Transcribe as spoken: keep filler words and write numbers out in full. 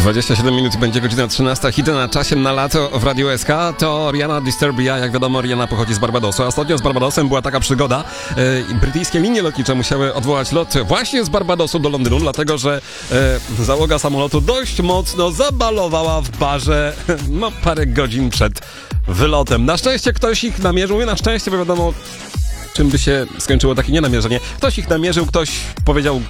dwadzieścia siedem minut i będzie godzina trzynasta. Hity na czasie na lato w Radiu S K. To Rihanna Disturbia. Jak wiadomo, Rihanna pochodzi z Barbadosu. A ostatnio z Barbadosem była taka przygoda. Yy, brytyjskie linie lotnicze musiały odwołać lot właśnie z Barbadosu do Londynu, dlatego że yy, załoga samolotu dość mocno zabalowała w barze no, parę godzin przed wylotem. Na szczęście ktoś ich namierzył i na szczęście, bo wiadomo, czym by się skończyło takie nienamierzenie. Ktoś ich namierzył, ktoś powiedział